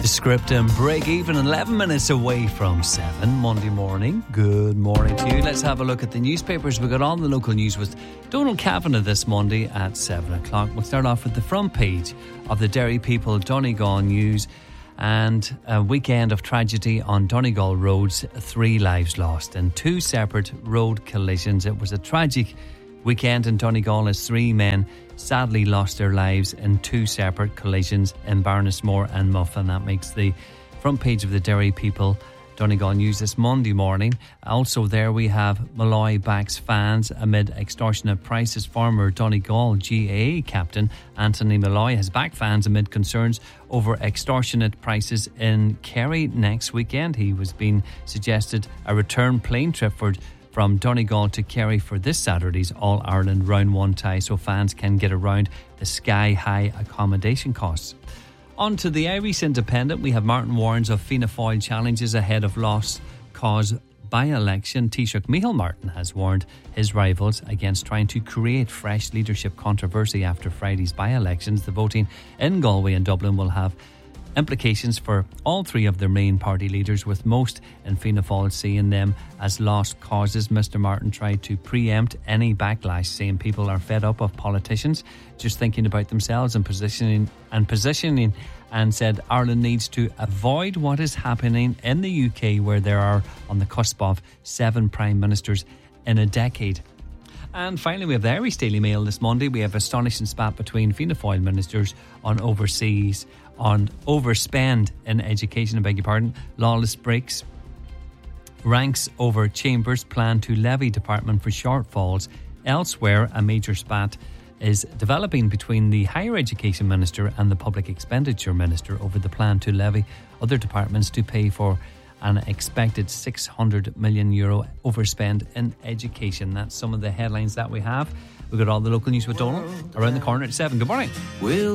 Script and break even 11 minutes away from 7 Monday morning. Good morning to you. Let's have a look at the newspapers. We got on the local news with Donald Kavanagh this Monday at 7 o'clock. We'll start off with the front page of the Derry People Donegal News. And a weekend of tragedy on Donegal roads, 3 lives lost in 2 separate road collisions. It was a tragic weekend in Donegal as 3 men sadly lost their lives in 2 separate collisions in Barnesmore and Muff, and that makes the front page of the Derry People Donegal News this Monday morning. Also there we have Malloy backs fans amid extortionate prices. Former Donegal GAA captain Anthony Malloy has backed fans amid concerns over extortionate prices in Kerry next weekend. He was being suggested a return plane trip from Donegal to Kerry for this Saturday's All-Ireland Round 1 tie, so fans can get around the sky-high accommodation costs. On to the Irish Independent, we have Martin warns of Fianna Fáil challenges ahead of lost cause by-election. Taoiseach Micheál Martin has warned his rivals against trying to create fresh leadership controversy after Friday's by-elections. The voting in Galway and Dublin will have implications for all 3 of their main party leaders, with most in Fianna Fáil seeing them as lost causes. Mr Martin tried to preempt any backlash, saying people are fed up of politicians just thinking about themselves and positioning, and said Ireland needs to avoid what is happening in the UK, where there are on the cusp of 7 prime ministers in a decade. And finally, we have the Irish Daily Mail this Monday. We have astonishing spat between Fianna Fáil ministers on overspend in education, Lawless breaks ranks over Chambers' plan to levy department for shortfalls. Elsewhere, a major spat is developing between the Higher Education Minister and the Public Expenditure Minister over the plan to levy other departments to pay for an expected €600 million overspend in education. That's some of the headlines that we have. We've got all the local news with Donald around the corner at 7. Good morning.